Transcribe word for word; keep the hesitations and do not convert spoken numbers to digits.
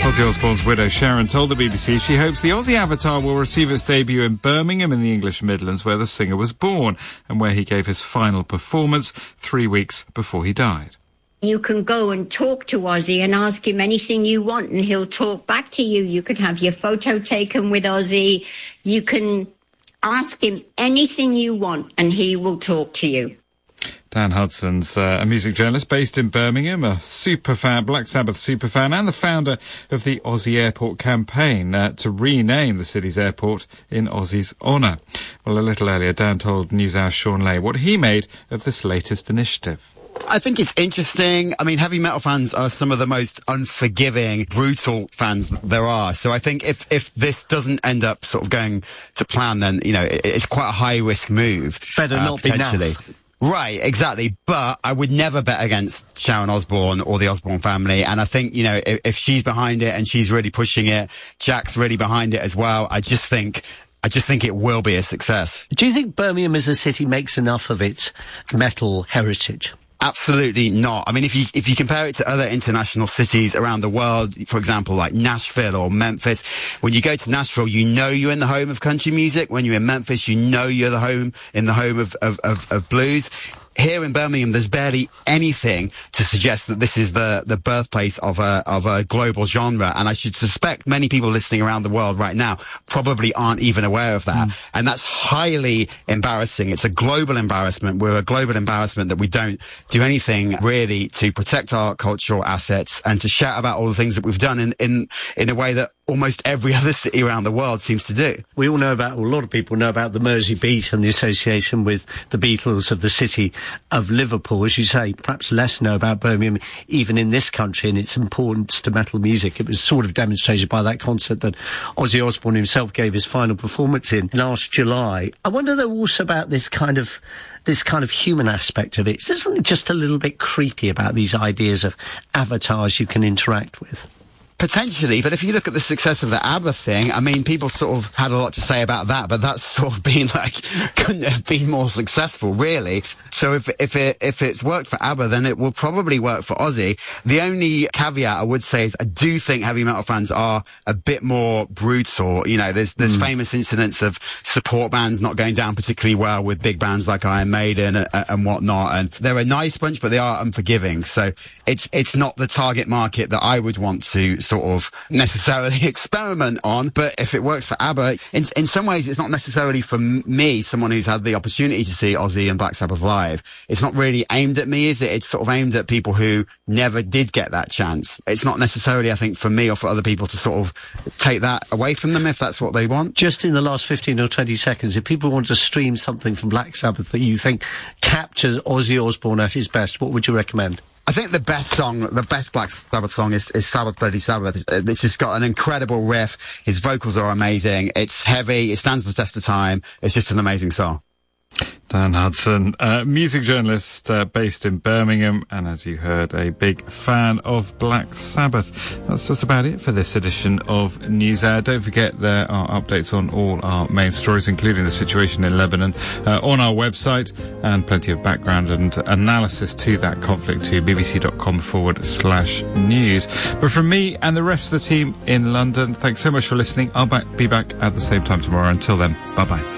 Ozzy Osbourne's widow Sharon told the B B C she hopes the Aussie Avatar will receive its debut in Birmingham in the English Midlands, where the singer was born and where he gave his final performance three weeks before he died. You can go and talk to Ozzy and ask him anything you want and he'll talk back to you. You can have your photo taken with Ozzy. You can ask him anything you want and he will talk to you. Dan Hudson's uh, a music journalist based in Birmingham, a super fan, Black Sabbath super fan, and the founder of the Aussie Airport campaign uh, to rename the city's airport in Ozzy's honour. Well, a little earlier, Dan told NewsHour's Sean Lay what he made of this latest initiative. I think it's interesting. I mean, heavy metal fans are some of the most unforgiving, brutal fans there are. So I think if, if this doesn't end up sort of going to plan, then, you know, it, it's quite a high-risk move. Better uh, not potentially. be naff. Right, exactly. But I would never bet against Sharon Osbourne or the Osbourne family. And I think, you know, if, if she's behind it and she's really pushing it, Jack's really behind it as well, I just think... I just think it will be a success. Do you think Birmingham as a city makes enough of its metal heritage? Absolutely not. I mean, if you if you compare it to other international cities around the world, for example, like Nashville or Memphis, when you go to Nashville, you know you're in the home of country music. When you're in Memphis, you know you're the home in the home of of, of, of blues. Here in Birmingham, there's barely anything to suggest that this is the, the birthplace of a, of a global genre. And I should suspect many people listening around the world right now probably aren't even aware of that. Mm. And that's highly embarrassing. It's a global embarrassment. We're a global embarrassment that we don't do anything really to protect our cultural assets and to shout about all the things that we've done in, in, in a way that almost every other city around the world seems to do. We all know about, well, a lot of people know about the Mersey Beat and the association with the Beatles of the city of Liverpool. As you say, perhaps less know about Birmingham, even in this country, and its importance to metal music. It was sort of demonstrated by that concert that Ozzy Osbourne himself gave his final performance in last July. I wonder, though, also about this kind of this kind of human aspect of it. Is there something just a little bit creepy about these ideas of avatars you can interact with? Potentially, but if you look at the success of the ABBA thing, I mean, people sort of had a lot to say about that, but that's sort of been like, couldn't have been more successful, really. So if, if it, if it's worked for ABBA, then it will probably work for Ozzy. The only caveat I would say is I do think heavy metal fans are a bit more brutal. You know, there's, there's mm. famous incidents of support bands not going down particularly well with big bands like Iron Maiden and, and whatnot. And they're a nice bunch, but they are unforgiving. So it's, it's not the target market that I would want to sort of necessarily experiment on, but if it works for ABBA, in, in some ways it's not necessarily for me, someone who's had the opportunity to see Ozzy and Black Sabbath live. It's not really aimed at me, is it? It's sort of aimed at people who never did get that chance. It's not necessarily, I think, for me or for other people to sort of take that away from them if that's what they want. Just in the last fifteen or twenty seconds, if people want to stream something from Black Sabbath that you think captures Ozzy Osbourne at his best, what would you recommend? I think the best song, the best Black Sabbath song is, is Sabbath Bloody Sabbath. It's, it's just got an incredible riff. His vocals are amazing. It's heavy. It stands the test of time. It's just an amazing song. Dan Hudson, uh, music journalist uh, based in Birmingham, and as you heard, a big fan of Black Sabbath. That's just about it for this edition of NewsHour. Don't forget there are updates on all our main stories, including the situation in Lebanon, uh, on our website, and plenty of background and analysis to that conflict to bbc.com forward slash news. But from me and the rest of the team in London, thanks so much for listening. I'll back, be back at the same time tomorrow. Until then, bye-bye.